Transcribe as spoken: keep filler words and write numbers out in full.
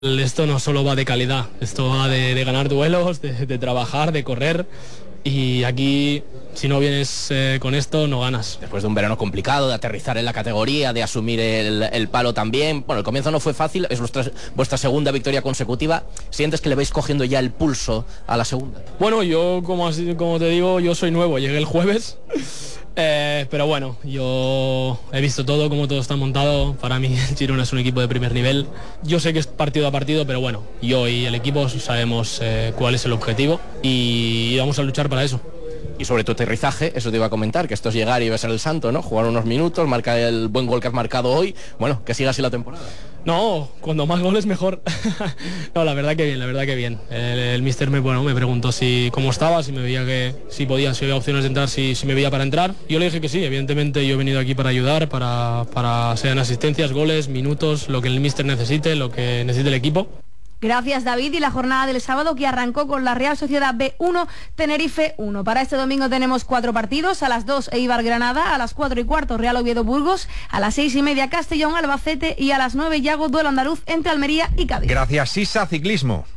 Esto no solo va de calidad, esto va de, de ganar duelos, de, de trabajar, de correr, y aquí si no vienes eh, con esto no ganas. Después de un verano complicado, de aterrizar en la categoría, de asumir el, el palo también, bueno, el comienzo no fue fácil, es vuestra, vuestra segunda victoria consecutiva. ¿Sientes que le vais cogiendo ya el pulso a la segunda? Bueno, yo como, así, como te digo, yo soy nuevo, llegué el jueves. Eh, pero bueno, yo he visto todo, cómo todo está montado. Para mí el Girona es un equipo de primer nivel. Yo sé que es partido a partido, pero bueno, yo y el equipo sabemos eh, cuál es el objetivo y vamos a luchar para eso. Y sobre tu aterrizaje, eso te iba a comentar, que esto es llegar y besar el santo, ¿no? Jugar unos minutos, marcar el buen gol que has marcado hoy, bueno, que siga así la temporada. No, cuando más goles mejor. No, la verdad que bien, la verdad que bien. El, el míster me, bueno, me preguntó si cómo estaba, si me veía que, si podía, si había opciones de entrar, si, si me veía para entrar. Yo le dije que sí, evidentemente yo he venido aquí para ayudar, para, para sean asistencias, goles, minutos, lo que el míster necesite, lo que necesite el equipo. Gracias, David. Y la jornada del sábado que arrancó con la Real Sociedad B uno, Tenerife uno. Para este domingo tenemos cuatro partidos. A las dos Eibar Granada, a las cuatro y cuarto Real Oviedo Burgos, a las seis y media Castellón Albacete y a las nueve Yago duelo andaluz entre Almería y Cádiz. Gracias, Sisa Ciclismo.